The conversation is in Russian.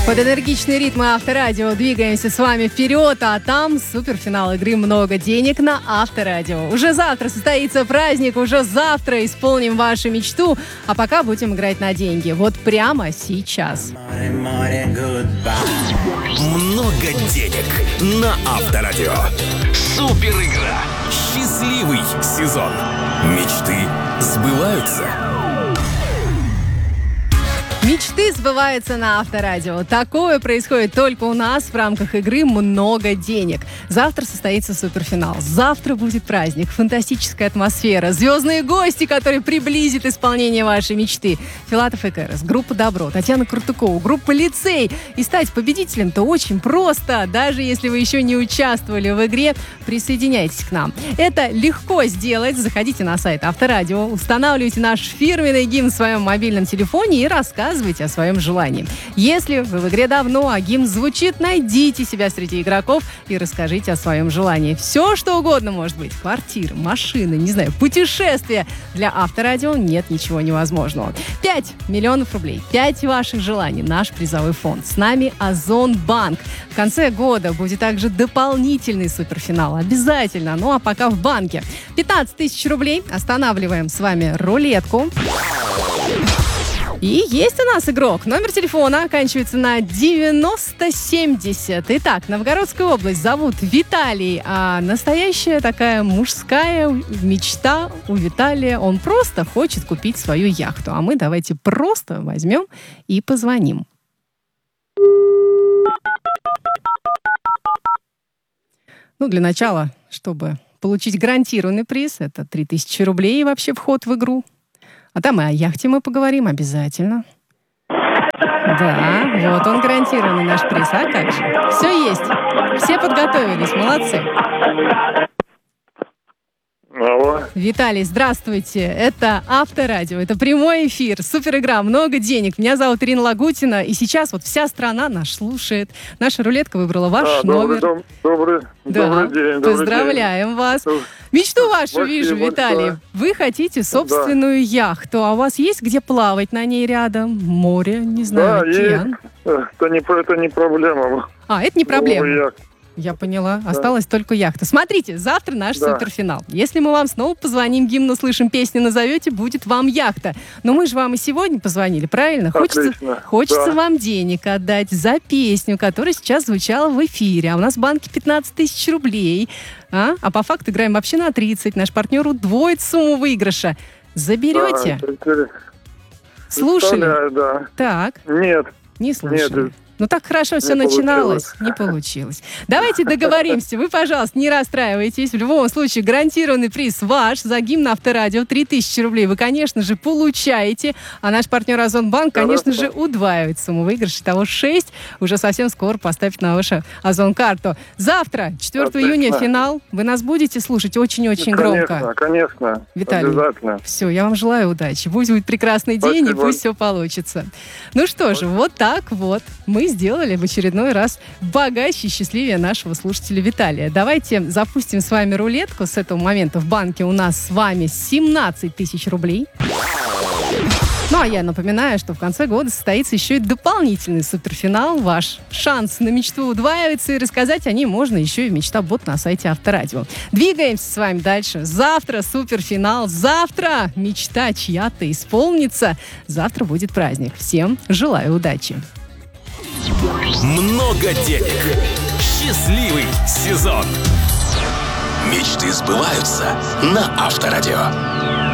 Под энергичные ритмы Авторадио двигаемся с вами вперед, а там суперфинал игры «Много денег» на Авторадио. Уже завтра состоится праздник, уже завтра исполним вашу мечту, а пока будем играть на деньги. Вот прямо сейчас. Много денег на Авторадио. Супер игра. Счастливый сезон. Мечты сбываются. Мечты сбываются на Авторадио. Такое происходит только у нас в рамках игры «Много денег». Завтра состоится суперфинал. Завтра будет праздник, фантастическая атмосфера, звездные гости, которые приблизят исполнение вашей мечты. Филатов и Кэрос, группа «Добро», Татьяна Куртукова, группа «Лицей». И стать победителем-то очень просто. Даже если вы еще не участвовали в игре, присоединяйтесь к нам. Это легко сделать. Заходите на сайт Авторадио, устанавливайте наш фирменный гимн в своем мобильном телефоне и рассказывайте о своем желании. Если вы в игре давно, а гимн звучит, найдите себя среди игроков и расскажите о своем желании. Все, что угодно может быть. Квартира, машина, не знаю, путешествия. Для Авторадио нет ничего невозможного. 5 миллионов рублей. 5 ваших желаний. Наш призовой фонд. С нами Озонбанк. В конце года будет также дополнительный суперфинал. Обязательно. Ну а пока в банке. 15 тысяч рублей. Останавливаем с вами рулетку. И есть у нас игрок. Номер телефона оканчивается на 9070. Итак, Новгородская область, зовут Виталий. А настоящая такая мужская мечта у Виталия. Он просто хочет купить свою яхту. А мы давайте просто возьмем и позвоним. Ну, для начала, чтобы получить гарантированный приз, это 3000 рублей и вообще вход в игру. А там и о яхте мы поговорим обязательно. Да, вот он гарантированный наш приз. А как же? Все есть. Все подготовились. Молодцы. Алло. Виталий, здравствуйте. Это Авторадио. Это прямой эфир. Супер игра. Много денег. Меня зовут Ирина Лагутина. И сейчас вот вся страна нас слушает. Наша рулетка выбрала ваш номер. Добрый день. Поздравляем вас. Мечту вашу вижу, Виталий. Вы хотите собственную яхту. А у вас есть где плавать на ней рядом? Море, не знаю, океан? Это не проблема. А, это не проблема. Я поняла. Да. Осталась только яхта. Смотрите, завтра наш суперфинал. Если мы вам снова позвоним, гимн услышим, песни назовете, будет вам яхта. Но мы же вам и сегодня позвонили, правильно? Хочется вам денег отдать за песню, которая сейчас звучала в эфире. А у нас в банке 15 тысяч рублей. А по факту играем вообще на 30. Наш партнер удвоит сумму выигрыша. Заберете? Слушали? Да. Так. Нет. Не слушали. Нет. Ну, так хорошо все начиналось. Не получилось. Давайте договоримся. Вы, пожалуйста, не расстраивайтесь. В любом случае, гарантированный приз ваш за гимн Авторадио. 3000 рублей вы, конечно же, получаете. А наш партнер Озонбанк, конечно же, удваивает сумму выигрыша. Того 6 уже совсем скоро поставить на вашу Озон-карту. Завтра, 4 июня, финал. Вы нас будете слушать очень-очень громко. Конечно. Виталий, обязательно. Все, я вам желаю удачи. Пусть будет прекрасный день, и пусть все получится. Ну что же, вот так вот мы сделали в очередной раз богаче и счастливее нашего слушателя Виталия. Давайте запустим с вами рулетку. С этого момента в банке у нас с вами 17 тысяч рублей. Ну, а я напоминаю, что в конце года состоится еще и дополнительный суперфинал. Ваш шанс на мечту удваивается, и рассказать о ней можно еще и в «Мечта-бот» на сайте Авторадио. Двигаемся с вами дальше. Завтра суперфинал. Завтра мечта чья-то исполнится. Завтра будет праздник. Всем желаю удачи. Много денег. Счастливый сезон. Мечты сбываются на Авторадио.